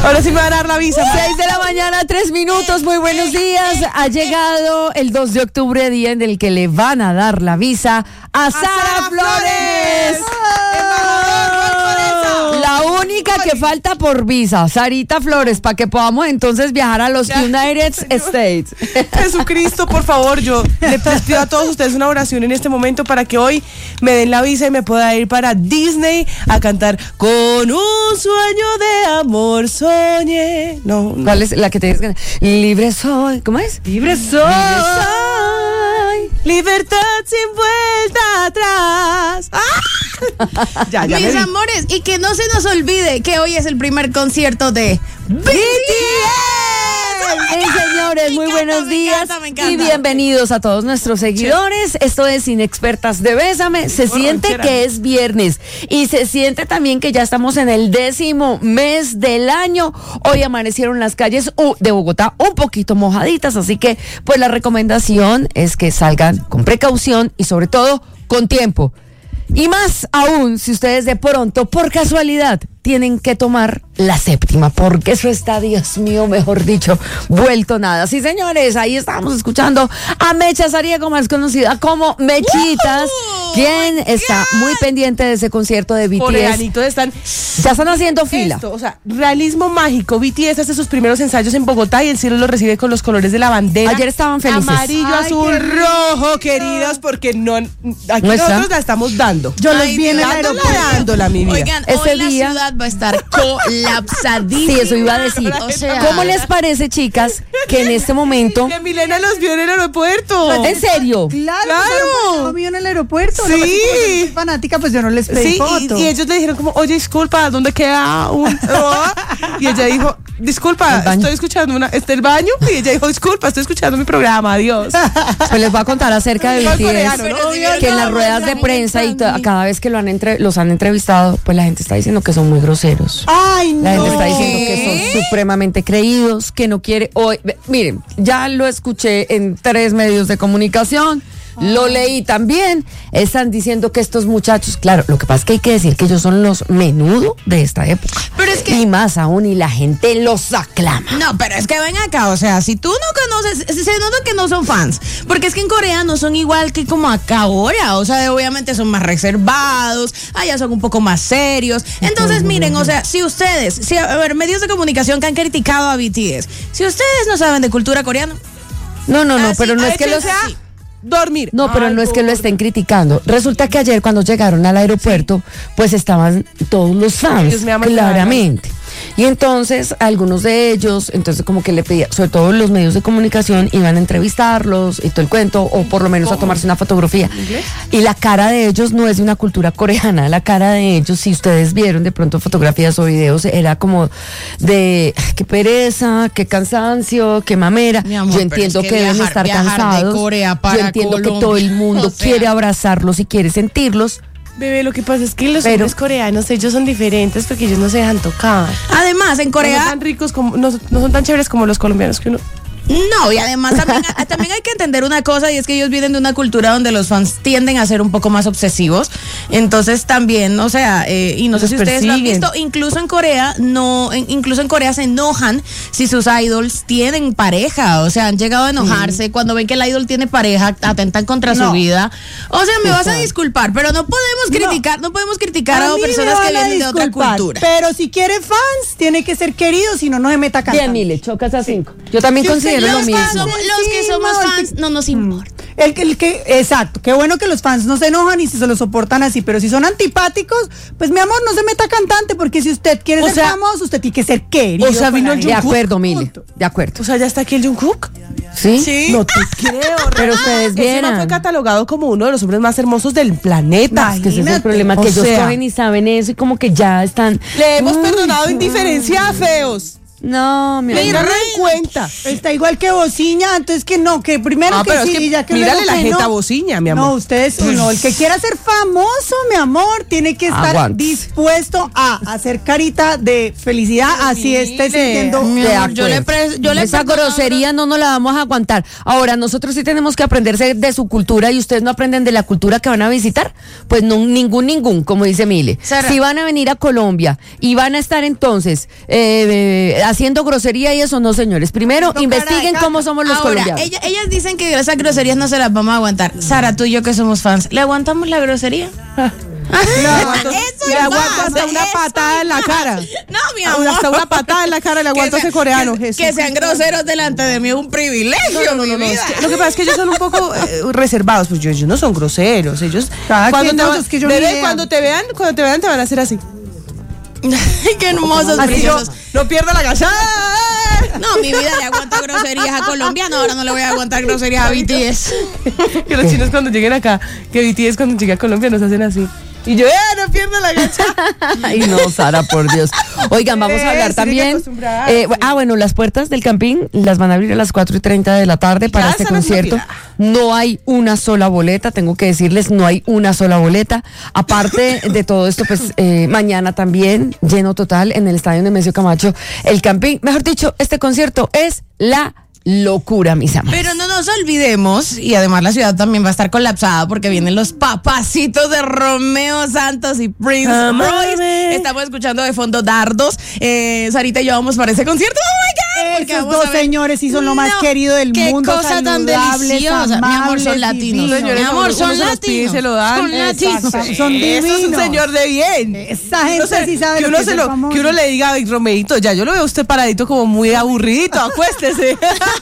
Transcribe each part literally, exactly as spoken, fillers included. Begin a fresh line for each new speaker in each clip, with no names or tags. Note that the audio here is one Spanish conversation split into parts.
Ahora sí me van a dar la visa.
seis de la mañana, tres minutos. Muy buenos días. Ha llegado el dos de octubre, día en el que le van a dar la visa a, a Sara, Sara Flores. Flores. Oh. La única que falta por visa, Sarita Flores, para que podamos entonces viajar a los ya. United States.
Jesucristo, por favor, yo les pido a todos ustedes una oración en este momento para que hoy me den la visa y me pueda ir para Disney a cantar Con un sueño de amor soñé. No, no.
¿Cuál es la que te dices? Libre soy. ¿Cómo es?
Libre soy. Libre soy. Libertad sin vuelta atrás. ¡Ah!
ya, ya Mis amores, y que no se nos olvide que hoy es el primer concierto de B T S.
Hey, señores, muy
encanta,
buenos días
me encanta, me encanta.
Y bienvenidos a todos nuestros seguidores. Esto es Inexpertas de Bésame. Se
Por
siente
ranchera.
que es viernes y se siente también que ya estamos en el décimo mes del año. Hoy amanecieron las calles uh, de Bogotá un poquito mojaditas, así que pues la recomendación es que salgan con precaución y sobre todo con tiempo. Y más aún si ustedes de pronto, por casualidad, tienen que tomar la séptima, porque eso está, Dios mío, mejor dicho, vuelto nada. Sí, señores, ahí estamos escuchando a Mecha Sariego, más conocida como Mechitas, uh-huh. quien oh está God. muy pendiente de ese concierto de B T S.
Coreanitos están,
ya están haciendo fila.
Esto, o sea, realismo mágico. B T S hace sus primeros ensayos en Bogotá y el cielo lo recibe con los colores de la bandera.
Ayer estaban felices.
Amarillo, Ay, azul, rojo, queridos, porque no aquí ¿No nosotros la estamos dando.
Yo los vi en el aeropuerto
dándola, mi vida.
Oigan,
ese
hoy
día
la ciudad va a estar colapsadísima.
Sí, eso iba a decir. O sea, ¿cómo les parece, chicas, que en este momento
que Milena los vio en el aeropuerto?
¿En serio?
Claro,
claro.
Lo vio en el aeropuerto.
Sí.
No, pues, como soy fanática, pues yo no les pedí
sí,
foto.
Y, y ellos le dijeron como, oye, disculpa, ¿dónde queda un...? Y ella dijo, disculpa, estoy escuchando una... ¿Está el baño? Y ella dijo, disculpa, estoy escuchando mi programa, adiós.
Pues les voy a contar acerca de B T S,
coreano, ¿no?
que en las ruedas de prensa y to- cada vez que lo han entre- los han entrevistado, pues la gente está diciendo que son muy groseros.
Ay, no.
La gente está diciendo que son supremamente creídos, que no quiere... Hoy, miren, ya lo escuché en tres medios de comunicación, lo leí también, están diciendo que estos muchachos, claro, lo que pasa es que hay que decir que ellos son los menudo de esta época.
Pero es que...
Y más aún, y la gente los aclama.
No, pero es que ven acá, o sea, si tú no conoces, se nota que no son fans, porque es que en Corea no son igual que como acá ahora, o sea, obviamente son más reservados, allá son un poco más serios. Entonces, miren, o sea, si ustedes, si, a ver, medios de comunicación que han criticado a B T S, si ustedes no saben de cultura coreana...
No, no, no,
así,
pero no es que los...
Sea, dormir.
No, pero
Ay,
no es que lo estén criticando. Resulta que ayer cuando llegaron al aeropuerto, sí. pues estaban todos los fans, claramente. Y entonces algunos de ellos, entonces como que le pedía, sobre todo los medios de comunicación, iban a entrevistarlos y todo el cuento, o por lo menos ¿Cómo? a tomarse una fotografía. ¿Inglés? Y la cara de ellos no es de una cultura coreana, la cara de ellos, si ustedes vieron de pronto fotografías o videos, era como de qué pereza, qué cansancio, qué mamera.
Amor,
Yo entiendo
es que,
que
viajar,
deben estar
viajar
cansados.
De Corea para
Yo entiendo
Colombia.
que todo el mundo
O sea,
quiere abrazarlos y quiere sentirlos.
Bebé, lo que pasa es que los
Pero-
hombres coreanos, ellos son diferentes porque ellos no se dejan tocar.
Además, en
No
Corea...
son tan ricos como, no, no son tan chéveres como los colombianos que uno.
No, y además también, también hay que entender una cosa, y es que ellos vienen de una cultura donde los fans tienden a ser un poco más obsesivos. Entonces también, o sea, eh, y no sé
Los
si ustedes lo han
persiguen.
visto, incluso en Corea, no, en- incluso en Corea se enojan si sus idols tienen pareja. O sea, han llegado a enojarse mm. cuando ven que el idol tiene pareja, atentan contra
No.
su vida. O sea, me vas a
Total.
disculpar, pero no podemos criticar, no, no podemos criticar a,
A mí me
personas que
van a
vienen de otra
disculpar,
cultura.
Pero si quiere fans, tiene que ser querido, si no, no se meta cantando.
Bien, Mile, chocas a cinco. Yo también
Si usted
considero lo
Los que,
mismo.
somos, los que somos
Sí, no,
fans
el que-
no nos importa.
El que, el que, exacto, qué bueno que los fans no se enojan y si se lo soportan así, pero si son antipáticos, pues mi amor, no se meta cantante, porque si usted quiere
O
ser
sea,
famoso, usted tiene que ser querido.
o sea,
con
vino
la
el
De
gente.
Jungkook.
acuerdo, Mile,
Punto.
de acuerdo.
O sea, ya está aquí el Jungkook.
¿Sí?
No te creo.
Pero ustedes
Ese man
vieran.
fue catalogado como uno de los hombres más hermosos del planeta.
Es que ese es el
Imagínate.
problema, que
O
ellos
sea,
cogen y saben eso y como que ya están...
Le hemos
Uy,
perdonado
no.
indiferencia a feos.
No, mira.
Tenganlo en cuenta.
Está igual que Bociña, entonces que no, que primero
Ah,
que
pero
sí,
es que
ya que
mírale
luego
la
que
jeta
no.
a Bociña, mi amor.
No, ustedes, no, el que quiera ser famoso, mi amor, tiene que estar
Aguante.
dispuesto a hacer carita de felicidad, así esté sintiendo.
mi
De
amor, yo le,
acuerdo.
pre- yo le
Esa
perdono-
grosería no nos la vamos a aguantar. Ahora, nosotros sí tenemos que aprenderse de su cultura y ustedes no aprenden de la cultura que van a visitar. Pues no, ningún, ningún, como dice Mile.
Sara.
Si van a venir a Colombia y van a estar entonces eh, eh, haciendo grosería y eso, no, señores. Primero,
Cara de
investiguen
caca.
cómo somos los
Ahora,
colombianos.
ella- ellas dicen que esas groserías no se las vamos a aguantar. Sara, tú y yo que somos fans, ¿le aguantamos la grosería?
Le aguanto,
Eso
le
es
aguanto
más,
hasta una
eso
patada
es
en la
más.
cara.
No, mi amor.
Hasta una patada en la cara le aguanto a
Que
ese
sea-
coreano.
Que,
Jesús.
que sean groseros delante de mí es un privilegio,
No, no, no, no,
mi
es
vida.
que lo que pasa es que ellos son un poco eh, reservados, pues ellos, ellos no son groseros, ellos
Cada
cuando
quien,
te,
no,
van-
es que yo ni
bebé,
idea.
cuando te vean, cuando te vean te van a hacer así.
Qué hermosos,
Así no,
preciosos.
no pierda la gallada.
No, mi vida le aguanta groserías a colombianos, ahora no le voy a aguantar groserías a B T S.
Que los chinos cuando lleguen acá, que B T S cuando llegue a Colombia nos hacen así. Y yo, ¡eh, no pierda la gallada!
Ay, no, Sara, por Dios. Oigan, vamos a hablar
Eh, se tiene que
también.
acostumbrar.
eh, ah, bueno, las puertas del Campín las van a abrir a las cuatro y treinta de la tarde para
Ya
este
esa no es
concierto.
novedad.
No hay una sola boleta, tengo que decirles, no hay una sola boleta. Aparte de todo esto, pues eh, mañana también, lleno total en el estadio Nemesio Camacho, el Campín. Mejor dicho, este concierto es la locura, mis amores.
Pero no nos olvidemos, y además la ciudad también va a estar colapsada porque vienen los papacitos de Romeo Santos y Prince
Amame.
Royce. Estamos escuchando de fondo Dardos. Eh, Sarita y yo vamos para ese concierto. ¡Oh, my God! Porque
Esos
vamos
dos
a ver-
señores sí son lo más
No,
querido del
qué
mundo.
cosa tan
saludables,
deliciosa. Mi amor, son
amables,
latinos.
divinos.
Señores,
Mi amor,
uno-
son
uno se los pide y
latinos.
se lo dan.
Son latinos.
Exacto, son
Eso es un
divinos.
señor de bien.
Esa gente
No sé,
sí sabe
que
lo
uno
que es
se
ser
lo,
famoso.
que uno le diga, "Ay, Romeito, ya yo lo veo a usted paradito como muy aburridito, acuéstese.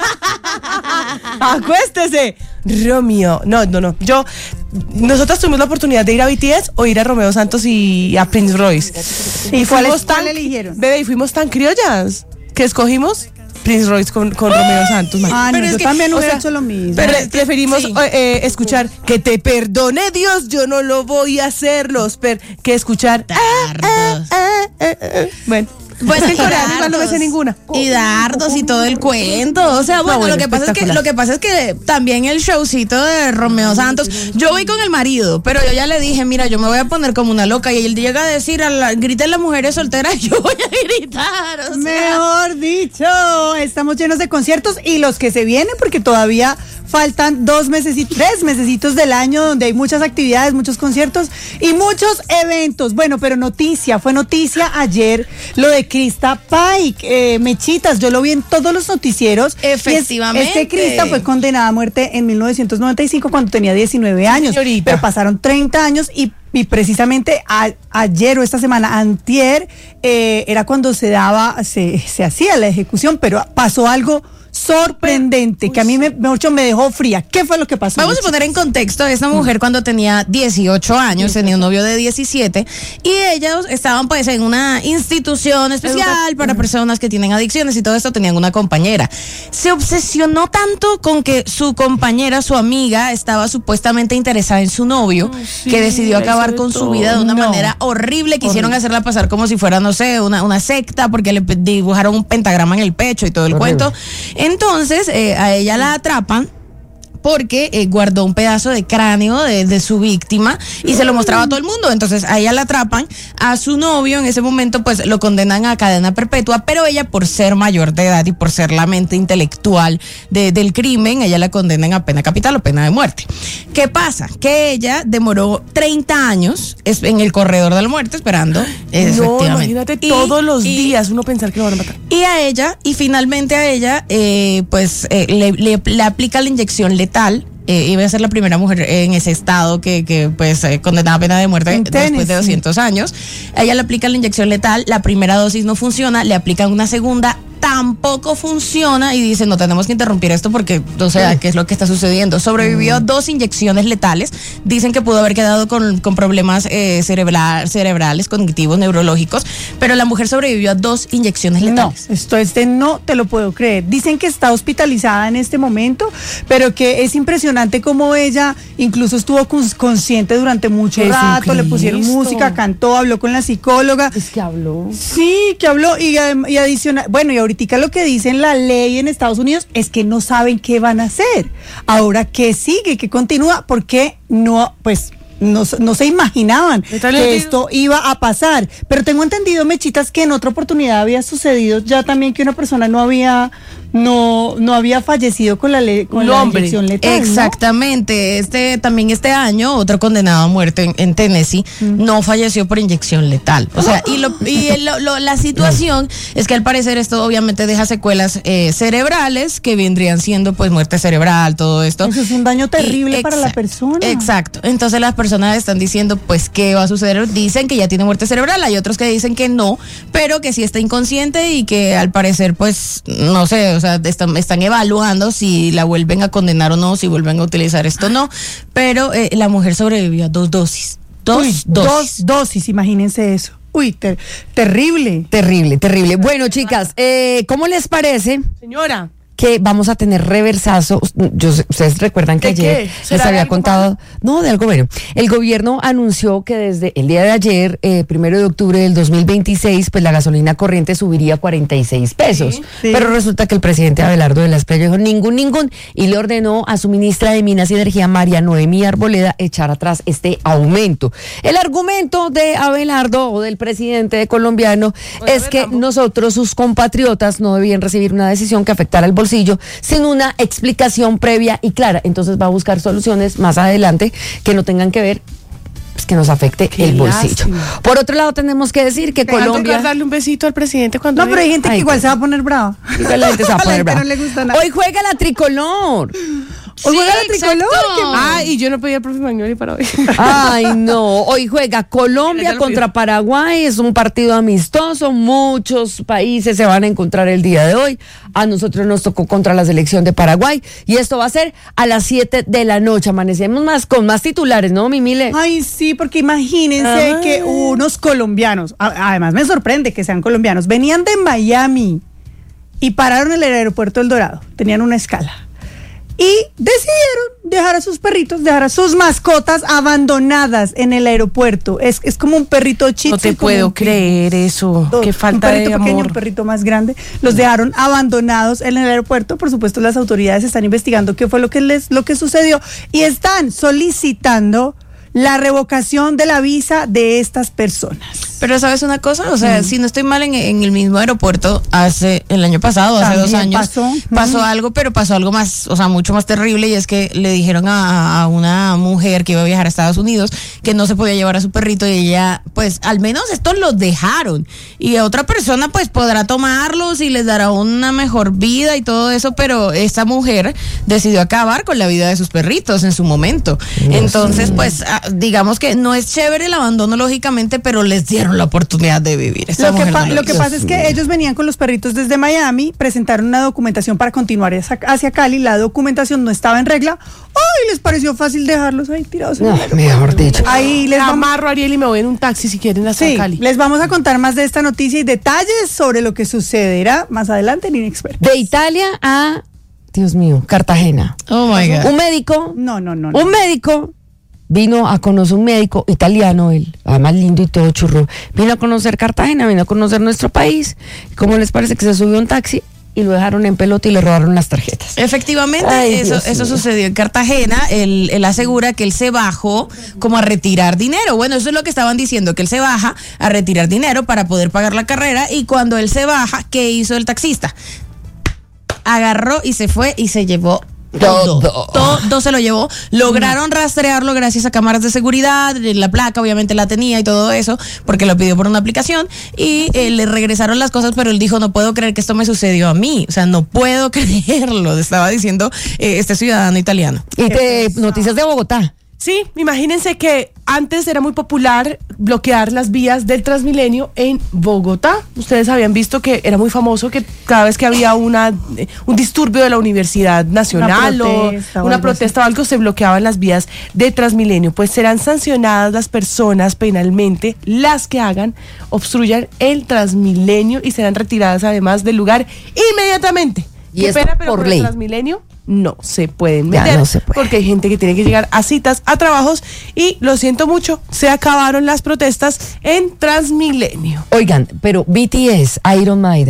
Acuéstese. Romeo. No, no, no. Yo, nosotros tuvimos la oportunidad de ir a B T S o ir a Romeo Santos y a Prince Royce.
¿Y cuál
fuimos
es- cuál eligieron?
Bebé, y fuimos tan criollas que escogimos Prince Royce con, con Romeo Santos. man.
Ah, no,
Pero es
yo
que,
también
o
hubiera
sea,
hecho lo mismo.
Pero preferimos
sí.
eh, eh, escuchar que te perdone Dios, yo no lo voy a hacer, los per que escuchar. ah, ah, ah, ah, ah. Bueno, pues que el coreano igual no me sé ninguna.
Y dardos y todo el cuento. O sea, bueno,
bueno,
lo que pasa es que
espectacular.
lo que pasa es que también el showcito de Romeo Santos, yo voy con el marido, pero yo ya le dije, mira, yo me voy a poner como una loca y él llega a decir, a la, griten las mujeres solteras, yo voy a gritar. O sea,
Mejor dicho, estamos llenos de conciertos y los que se vienen, porque todavía faltan dos meses y tres mesecitos del año donde hay muchas actividades, muchos conciertos y muchos eventos. Bueno, pero noticia, fue noticia ayer lo de Krista Pike, eh, Mechitas, yo lo vi en todos los noticieros. Y es-
Efectivamente.
Es, que Krista fue condenada a muerte en mil novecientos noventa y cinco cuando tenía diecinueve años,
Señorita.
pero pasaron treinta años y y precisamente a- ayer o esta semana, antier, eh, era cuando se daba, se, se hacía la ejecución, pero pasó algo sorprendente que a mí me, mucho me dejó fría. ¿Qué fue lo que pasó?
Vamos a
Luchi?
poner en contexto a esta mujer cuando tenía dieciocho años, tenía un novio de diecisiete y ellos estaban pues en una institución especial para personas que tienen adicciones y todo esto, tenían una compañera. Se obsesionó tanto con que su compañera, su amiga, estaba supuestamente interesada en su novio, que decidió acabar con su vida de una
No.
manera horrible. Quisieron hacerla pasar como si fuera, no sé, una, una secta, porque le pe- dibujaron un pentagrama en el pecho y todo el
Horrible.
cuento. Entonces, eh, a ella la atrapan porque eh, guardó un pedazo de cráneo de, de su víctima y se lo mostraba a todo el mundo. Entonces a ella la atrapan, a su novio en ese momento pues lo condenan a cadena perpetua, pero ella por ser mayor de edad y por ser la mente intelectual de- del crimen, ella la condenan a pena capital o pena de muerte. ¿Qué pasa? Que ella demoró treinta años es- en el corredor de la muerte esperando.
No,
efectivamente.
imagínate
Y-
todos los
y-
días uno pensar que lo van a matar.
y a ella, y finalmente a ella, eh, pues eh, le, le- le aplica la inyección letal. Eh, iba a ser la primera mujer en ese estado que, que pues eh, condenada a pena de muerte
En
después de
Tennessee.
doscientos años. A ella le aplica la inyección letal, la primera dosis no funciona, le aplican una segunda, tampoco funciona y dicen, no, tenemos que interrumpir esto porque, o sea, ¿qué es lo que está sucediendo? Sobrevivió a dos inyecciones letales, dicen que pudo haber quedado con, con problemas eh, cerebral, cerebrales, cognitivos, neurológicos, pero la mujer sobrevivió a dos inyecciones
No,
letales.
esto este no te lo puedo creer. Dicen que está hospitalizada en este momento, pero que es impresionante cómo ella incluso estuvo cons- consciente durante mucho
Jesucristo.
rato, le pusieron música, cantó, habló con la psicóloga.
Es que habló.
Sí, que habló y, adem- y adicional, bueno, y ahorita lo que dice en la ley en Estados Unidos es que no saben qué van a hacer. Ahora, ¿qué sigue? ¿Qué continúa? Porque no, pues... No, no se imaginaban que esto iba a pasar, pero tengo entendido, Mechitas, que en otra oportunidad había sucedido ya también que una persona no había no no había fallecido con la ley, con la inyección letal,
exactamente, ¿no? Este también este año otro condenado a muerte en, en Tennessee mm. no falleció por inyección letal, o sea, y, lo, y el, lo, la situación es que al parecer esto obviamente deja secuelas eh, cerebrales que vendrían siendo pues muerte cerebral, todo esto.
Eso es un daño terrible
y,
para
exact,
la persona.
Exacto, entonces las personas están diciendo pues qué va a suceder, dicen que ya tiene muerte cerebral, hay otros que dicen que no, pero que sí está inconsciente y que al parecer pues no sé, o sea, están, están evaluando si la vuelven a condenar o no, si vuelven a utilizar esto o no, pero eh, la mujer sobrevivió a dos dosis. Dos
Uy,
dosis.
Dos dosis, imagínense eso. Uy, ter- terrible.
Terrible, terrible. Bueno, chicas, eh, ¿cómo les parece?
Señora.
Que vamos a tener reversazo. Yo, ustedes recuerdan que ayer les había contado, malo? no, de algo bueno. El gobierno anunció que desde el día de ayer, eh, primero de octubre del dos mil veintiséis, pues la gasolina corriente subiría a cuarenta y seis pesos. Sí, sí. Pero resulta que el presidente Abelardo de la Espriella dijo ningún, ningún, y le ordenó a su ministra de Minas y Energía, María Noemí Arboleda, echar atrás este aumento. El argumento de Abelardo o del presidente colombiano bueno, es que tampoco. nosotros, sus compatriotas, no debían recibir una decisión que afectara el bolsillo sin una explicación previa y clara. Entonces va a buscar soluciones más adelante que no tengan que ver, pues, que nos afecte Qué el bolsillo. Lástima. Por otro lado, tenemos que decir que Pero Colombia...
darle un besito al presidente cuando...
No, pero hay gente Ay, que igual se va a poner brava.
Igual la gente se va a poner brava.
No le gusta nada.
Hoy juega la tricolor.
Hoy sí, juega la tricolor.
Ah, y yo no pedí al profe Magnoli para hoy.
Ay, no. Hoy juega Colombia contra Paraguay. Es un partido amistoso. Muchos países se van a encontrar el día de hoy. A nosotros nos tocó contra la selección de Paraguay. Y esto va a ser a las siete de la noche. Amanecemos más con más titulares, ¿no, mi Mile?
Ay, sí, porque imagínense Ay. que unos colombianos, además me sorprende que sean colombianos, venían de Miami y pararon en el aeropuerto El Dorado. Tenían una escala. Y decidieron dejar a sus perritos, dejar a sus mascotas abandonadas en el aeropuerto. Es, es como un perrito chico.
No te puedo creer eso. Qué falta de amor. Un perrito pequeño, un perrito más grande. Los dejaron abandonados en el aeropuerto. Por supuesto, las autoridades están investigando qué fue lo que les, lo que sucedió y están solicitando la revocación de la visa de estas personas.
Pero ¿sabes una cosa? O sea, mm. si no estoy mal, en, en el mismo aeropuerto hace el año pasado, hace dos años,
pasó,
pasó
mm.
algo, pero pasó algo más, o sea, mucho más terrible, y es que le dijeron a, a una mujer que iba a viajar a Estados Unidos que no se podía llevar a su perrito, y ella, pues, al menos estos los dejaron, y otra persona, pues, podrá tomarlos y les dará una mejor vida y todo eso, pero esta mujer decidió acabar con la vida de sus perritos en su momento. No Entonces, sé. pues, digamos que no es chévere el abandono, lógicamente, pero les dieron la oportunidad de vivir.
Esta lo que, pa- no lo que pasa es que ellos venían con los perritos desde Miami, presentaron una documentación para continuar hacia Cali, la documentación no estaba en regla. ¡Ay! Les pareció fácil dejarlos ahí tirados.
No, mejor dicho.
Ahí les
amarro a Ariel y me voy en un taxi si quieren hasta
sí,
Cali.
Les vamos a contar más de esta noticia y detalles sobre lo que sucederá más adelante en Inexpertos.
De Italia a, Dios mío, Cartagena.
Oh my God.
Un médico.
No, no, no. no.
Un médico. Vino a conocer un médico italiano, él, además lindo y todo churro. Vino a conocer Cartagena, vino a conocer nuestro país. ¿Cómo les parece que se subió a un taxi y lo dejaron en pelota y le robaron las tarjetas?
Efectivamente, Ay, eso, eso sucedió en Cartagena. Él, él asegura que él se bajó como a retirar dinero. Bueno, eso es lo que estaban diciendo, que él se baja a retirar dinero para poder pagar la carrera, y cuando él se baja, ¿qué hizo el taxista? Agarró y se fue y se llevó Todo. todo, todo se lo llevó. Lograron rastrearlo gracias a cámaras de seguridad, la placa obviamente la tenía y todo eso, porque lo pidió por una aplicación, y eh, le regresaron las cosas, pero él dijo, no puedo creer que esto me sucedió a mí, o sea, no puedo creerlo, estaba diciendo eh, este ciudadano italiano.
Y de noticias de Bogotá.
Sí, imagínense que antes era muy popular bloquear las vías del Transmilenio en Bogotá. Ustedes habían visto que era muy famoso que cada vez que había una un disturbio de la Universidad Nacional una protesta, o una o protesta o algo, se bloqueaban las vías de Transmilenio. Pues serán sancionadas las personas penalmente, las que hagan, obstruyan el Transmilenio, y serán retiradas además del lugar inmediatamente.
Y Qué pena, pero por, por ley.
El Transmilenio no se pueden meter,
no se puede.
porque hay gente que tiene que llegar a citas, a trabajos, y lo siento mucho, se acabaron las protestas en Transmilenio.
Oigan, pero B T S, Iron Maiden,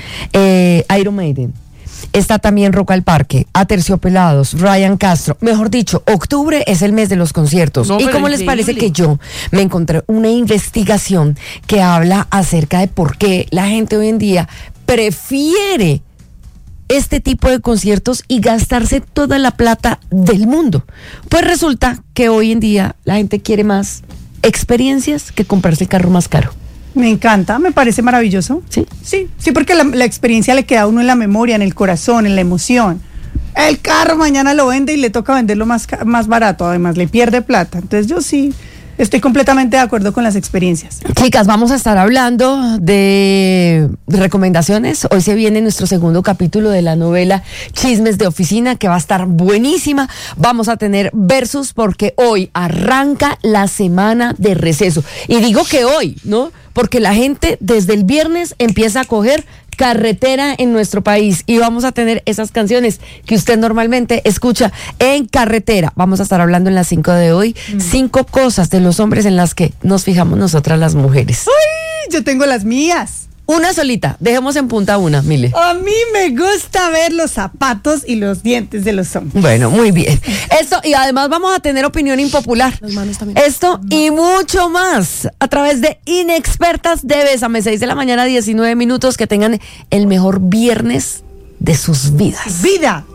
eh, Iron Maiden. Está también Rock al Parque, Aterciopelados, Ryan Castro. Mejor dicho, octubre es el mes de los conciertos.
No,
¿Y
pero
cómo les
increíble.
parece que yo me encontré una investigación que habla acerca de por qué la gente hoy en día prefiere este tipo de conciertos y gastarse toda la plata del mundo? Pues resulta que hoy en día la gente quiere más experiencias que comprarse el carro más caro.
Me encanta, me parece maravilloso.
¿Sí?
Sí, sí, porque la, la experiencia le queda a uno en la memoria, en el corazón, en la emoción. El carro mañana lo vende y le toca venderlo más, ca- más barato, además le pierde plata. Entonces yo sí estoy completamente de acuerdo con las experiencias.
Chicas, vamos a estar hablando de recomendaciones. Hoy se viene nuestro segundo capítulo de la novela Chismes de Oficina, que va a estar buenísima. Vamos a tener versus porque hoy arranca la semana de receso. Y digo que hoy, ¿no? Porque la gente desde el viernes empieza a coger carretera en nuestro país y vamos a tener esas canciones que usted normalmente escucha en carretera. Vamos a estar hablando en las cinco de hoy, mm. cinco cosas de los hombres en las que nos fijamos nosotras las mujeres.
¡Ay! Yo tengo las mías.
Una solita, dejemos en punta una, Mile.
A mí me gusta ver los zapatos y los dientes de los hombres.
Bueno, muy bien. Esto, y además vamos a tener opinión impopular.
Las manos también.
Esto y mucho más a través de Inexpertas de Bésame, seis de la mañana, diecinueve minutos. Que tengan el mejor viernes de sus vidas.
Vida.